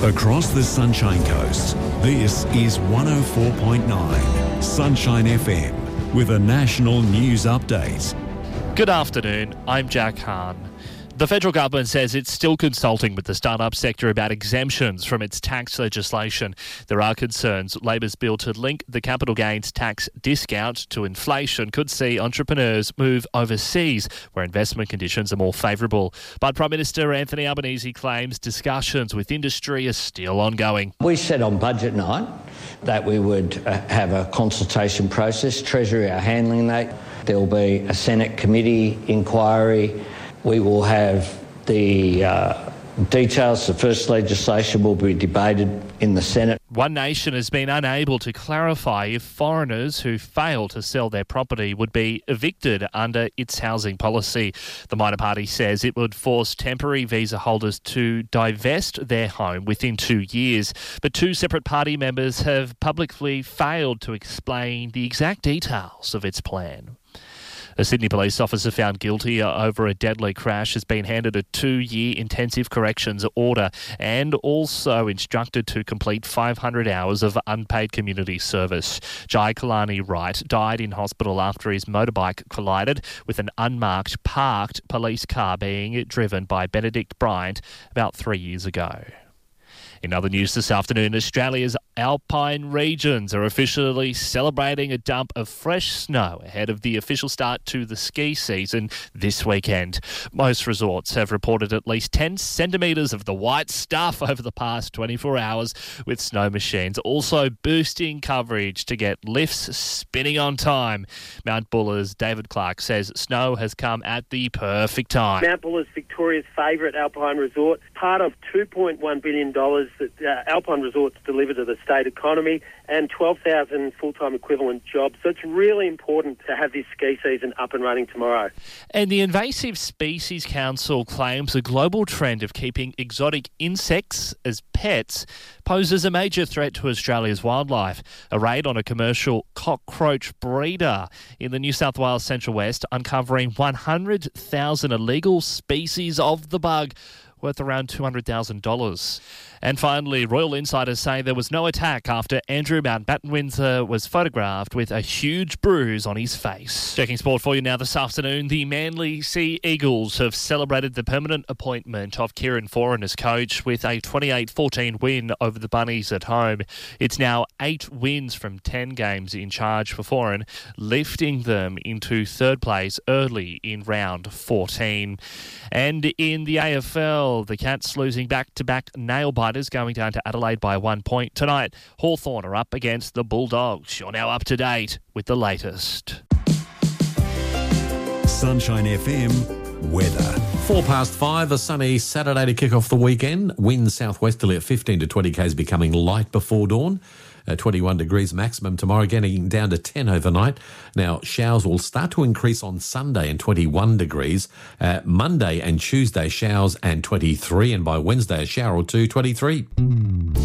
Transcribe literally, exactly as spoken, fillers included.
Across the Sunshine Coast, this is one oh four point nine Sunshine F M with a national news update. Good afternoon, I'm Jack Hahn. The federal government says it's still consulting with the start-up sector about exemptions from its tax legislation. There are concerns Labor's bill to link the capital gains tax discount to inflation could see entrepreneurs move overseas where investment conditions are more favourable. But Prime Minister Anthony Albanese claims discussions with industry are still ongoing. We said on budget night that we would uh, have a consultation process. Treasury are handling that. There will be a Senate committee inquiry. We will have the uh, details. The first legislation will be debated in the Senate. One Nation has been unable to clarify if foreigners who fail to sell their property would be evicted under its housing policy. The minor party says it would force temporary visa holders to divest their home within two years. But two separate party members have publicly failed to explain the exact details of its plan. A Sydney police officer found guilty over a deadly crash has been handed a two-year intensive corrections order and also instructed to complete five hundred hours of unpaid community service. Jai Kalani Wright died in hospital after his motorbike collided with an unmarked parked police car being driven by Benedict Bryant about three years ago. In other news this afternoon, Australia's alpine regions are officially celebrating a dump of fresh snow ahead of the official start to the ski season this weekend. Most resorts have reported at least ten centimetres of the white stuff over the past twenty-four hours, with snow machines also boosting coverage to get lifts spinning on time. Mount Buller's David Clark says snow has come at the perfect time. Mount Buller's Victoria's favourite alpine resort, part of two point one billion dollars that uh, Alpine Resorts deliver to the state economy and twelve thousand full-time equivalent jobs. So it's really important to have this ski season up and running tomorrow. And the Invasive Species Council claims a global trend of keeping exotic insects as pets poses a major threat to Australia's wildlife. A raid on a commercial cockroach breeder in the New South Wales Central West uncovering one hundred thousand illegal species of the bug, worth around two hundred thousand dollars. And finally, Royal insiders say there was no attack after Andrew Mountbatten Windsor was photographed with a huge bruise on his face. Checking sport for you now this afternoon. The Manly Sea Eagles have celebrated the permanent appointment of Kieran Foran as coach with a twenty-eight fourteen win over the Bunnies at home. It's now eight wins from ten games in charge for Foran, lifting them into third place early in round fourteen. And in the A F L, the Cats losing back-to-back nail-biters, going down to Adelaide by one point. Tonight, Hawthorn are up against the Bulldogs. You're now up to date with the latest. Sunshine F M weather. Four past five, a sunny Saturday to kick off the weekend. Winds southwesterly at fifteen to twenty k's, becoming light before dawn. Uh, twenty-one degrees maximum tomorrow, getting down to ten overnight. Now, showers will start to increase on Sunday and twenty-one degrees. Uh, Monday and Tuesday, showers and twenty-three. And by Wednesday, a shower or two, twenty-three.